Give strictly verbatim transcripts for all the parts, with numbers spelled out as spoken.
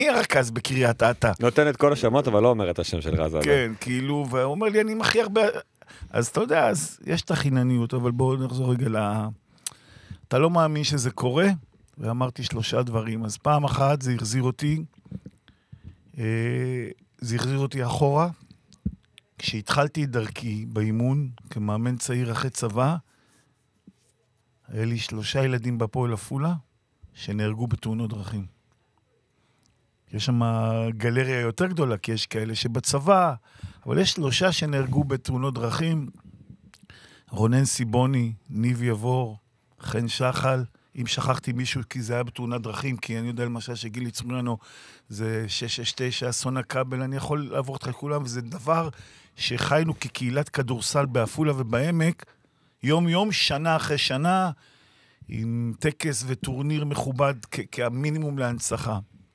אני הרכז בקריית אתא. נותן את כל השמות, אבל לא אומר את השם של רז. כן, כאילו, והוא אומר לי, אני הכי הרבה... אז אתה יודע, אז יש את החינניות, אבל בואו נחזור רגע ל... אתה לא מאמין שזה קורה? ואמרתי שלושה דברים. אז פעם אחת זה החזיר אותי, זה החזיר אותי אחורה, כשהתחלתי את דרכי באימון, כמאמן צעיר אחרי צבא, היה לי שלושה ילדים בפועל עפולה, שנהרגו בתאונות דרכים. יש שם גלריה יותר גדולה, כי יש כאלה שבצבא, אבל יש שלושה שנהרגו בתאונות דרכים, רונן סיבוני, ניב יבור, חן שחל, אם שכחתי מישהו כי זה היה בתאונת דרכים, כי אני יודע למשל שגיל יצרו לנו, זה שש שש תשע, אסון הכבל, אני יכול לעבור את כולם, וזה דבר שחיינו כקהילת כדורסל בעפולה ובעמק, יום יום, שנה אחרי שנה, עם טקס וטורניר מכובד כ- כהמינימום להנצחה.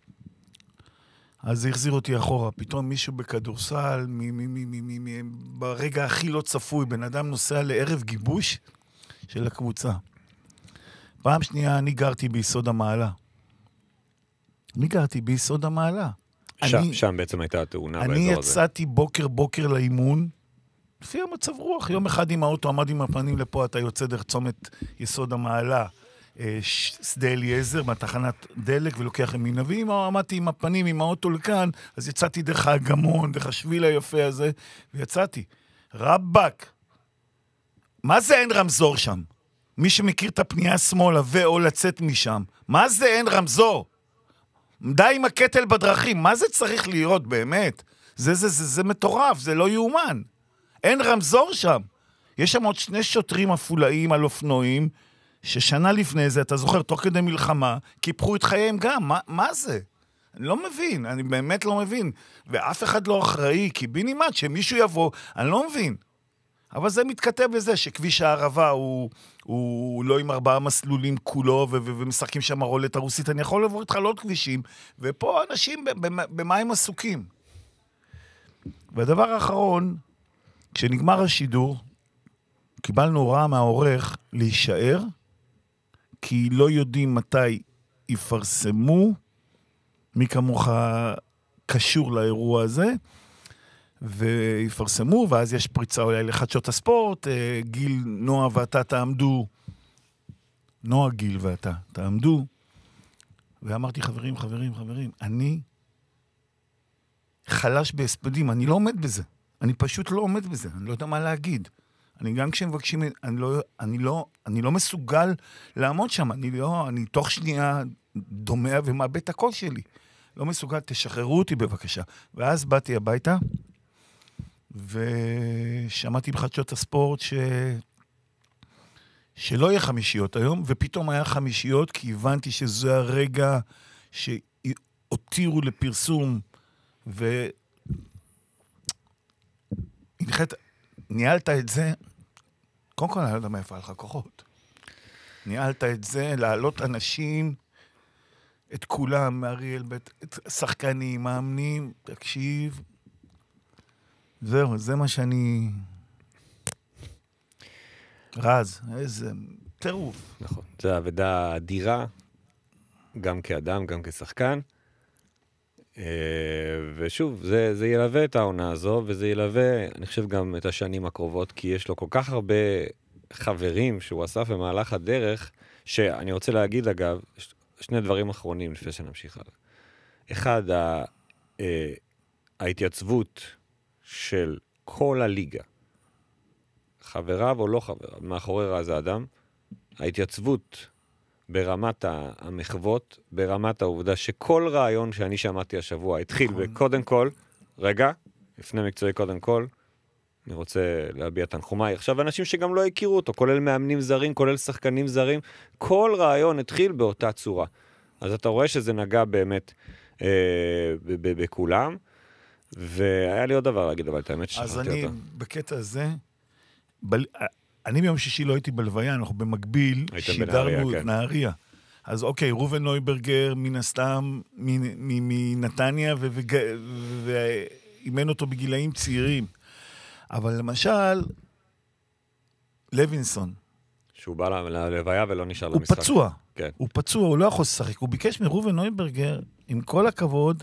אז זה החזיר אותי אחורה. פתאום מישהו בכדורסל, מ- מ- מ- מ- מ- מ- ברגע הכי לא צפוי, בן אדם נוסע לערב גיבוש של הקבוצה. פעם שנייה, אני גרתי ביסוד המעלה. אני גרתי ביסוד המעלה. שם, אני, שם בעצם הייתה התאונה באזור אני הזה. יצאתי בוקר בוקר לאימון, לפי המצב רוח. יום אחד עם האוטו עמד עם הפנים לפה, אתה יוצא דרך צומת יסוד המעלה, שדה אליעזר, מהתחנת דלק, ולוקח ימינה. ואם עמדתי עם הפנים, עם האוטו לכאן, אז יצאתי דרך האגמון, דרך השביל היפה הזה, ויצאתי. רבק, מה זה אין רמזור שם? מי שמכיר את הפנייה שמאלה ואו לצאת משם, מה זה אין רמזור? די עם הקטל בדרכים, מה זה צריך להיות באמת? זה, זה, זה, זה מטורף, זה לא יאומן. אין רמזור שם. יש שם עוד שני שוטרים אפולאים על אופנועים, ששנה לפני זה, אתה זוכר, תוך כדי מלחמה, קיפחו את חייהם גם. מה, מה זה? אני לא מבין, אני באמת לא מבין. ואף אחד לא אחראי, כי בינימט שמישהו יבוא, אני לא מבין. אבל זה מתכתב לזה שכביש הערבה הוא, הוא לא עם ארבעה מסלולים כולו, ו- ו- ומשחקים שם רולטה רוסית. אני יכול לעבור איתך לעוד כבישים, ופה אנשים במה הם עסוקים. והדבר האחרון, כשנגמר השידור, קיבלנו הוראה מהעורך להישאר, כי לא יודעים מתי יפרסמו, מי כמוך קשור לאירוע הזה, ויפרסמו, ואז יש פריצה אולי לחדשות הספורט, גיל, נועה ואתה תעמדו, נועה, גיל ואתה תעמדו, ואמרתי, חברים, חברים, חברים, אני חלש בהספדים, אני לא עומד בזה, אני פשוט לא עומד בזה, אני לא יודע מה להגיד. אני גם כשמבקשים, אני לא, אני לא, אני לא מסוגל לעמוד שם, אני לא, אני תוך שנייה דומע ומאבד את הקול שלי. לא מסוגל, תשחררו אותי בבקשה. ואז באתי הביתה, ושמעתי בחדשות הספורט ש... שלא יהיה חמישיות היום, ופתאום היה חמישיות, כי הבנתי שזה הרגע שהותירו לפרסום, ו... הנחת... ניהלת את זה, קודם כל אני לא יודע מאיפה היה לך כוחות. ניהלת את זה, להעלות אנשים, את כולם, מאריאל, את שחקנים, מאמנים, תקשיב. זהו, זה מה שאני... רז, איזה טירוף. נכון, זו עבודה אדירה, גם כאדם, גם כשחקן. ושוב, זה, זה ילווה את העונה הזו, וזה ילווה, אני חושב, גם את השנים הקרובות, כי יש לו כל כך הרבה חברים שהוא אסף במהלך הדרך, שאני רוצה להגיד, אגב, שני דברים אחרונים לפני שנמשיך הלאה. אחד, ה, אה, ההתייצבות של כל הליגה, חבריו או לא חבריו, מאחורי רז האדם, ההתייצבות ברמת המחוות, ברמת העובדה שכל רעיון שאני שמעתי השבוע התחיל בקודם כל, רגע, לפני מקצועי קודם כל, אני רוצה להביע תנחומיי. עכשיו, אנשים שגם לא הכירו אותו, כולל מאמנים זרים, כולל שחקנים זרים, כל רעיון התחיל באותה צורה. אז אתה רואה שזה נגע באמת אה, ב- ב- בכולם, והיה לי עוד דבר להגיד, אבל את האמת ששכחתי אותו. אז אני, בקטע הזה, בל... אני ביום שישי לא הייתי בלוויה, אנחנו במקביל שידרנו את נהריה. אז אוקיי, רובן נויברגר מן הסתם מנתניה, ואימן אותו בגילאים צעירים. אבל למשל, לוינסון. שהוא בא ללוויה ולא נשאר למשחק. הוא פצוע. כן. הוא פצוע, הוא לא יכול לשחק. הוא ביקש מרובן נויברגר, עם כל הכבוד,